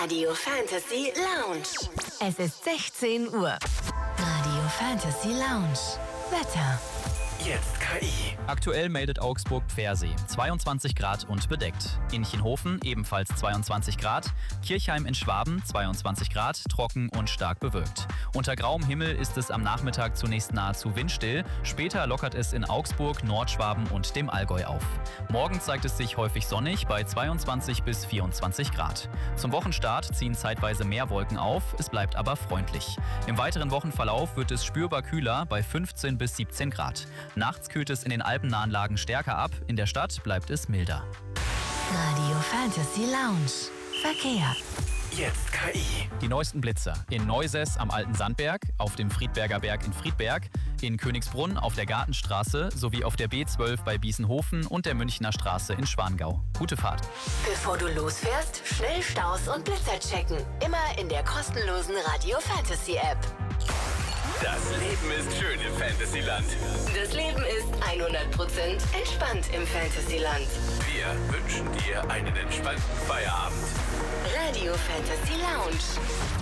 Radio Fantasy Lounge. Es ist 16 Uhr. Radio Fantasy Lounge. Wetter. Jetzt KI. Aktuell meldet Augsburg-Pfersee 22 Grad und bedeckt. Inchenhofen ebenfalls 22 Grad. Kirchheim in Schwaben 22 Grad, trocken und stark bewölkt. Unter grauem Himmel ist es am Nachmittag zunächst nahezu windstill. Später lockert es in Augsburg, Nordschwaben und dem Allgäu auf. Morgen zeigt es sich häufig sonnig bei 22 bis 24 Grad. Zum Wochenstart ziehen zeitweise mehr Wolken auf, es bleibt aber freundlich. Im weiteren Wochenverlauf wird es spürbar kühler bei 15 bis 17 Grad. Nachts kühlt es in den alpennahen Lagen stärker ab, in der Stadt bleibt es milder. Radio Fantasy Lounge. Verkehr. Jetzt KI. Die neuesten Blitzer in Neusäß am Alten Sandberg, auf dem Friedberger Berg in Friedberg, in Königsbrunn auf der Gartenstraße sowie auf der B12 bei Biesenhofen und der Münchner Straße in Schwangau. Gute Fahrt. Bevor du losfährst, schnell Staus und Blitzer checken. Immer in der kostenlosen Radio Fantasy App. Das Leben ist schön im Fantasyland. Das Leben ist 100% entspannt im Fantasyland. Wir wünschen dir einen entspannten Feierabend. Radio Fantasy Lounge.